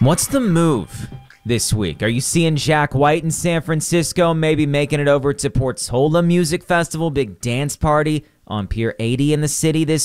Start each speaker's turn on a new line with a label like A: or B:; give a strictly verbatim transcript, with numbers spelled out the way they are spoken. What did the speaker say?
A: What's the move this week? Are you seeing Jack White in San Francisco, maybe making it over to Portola Music Festival, big dance party on Pier eighty in the city this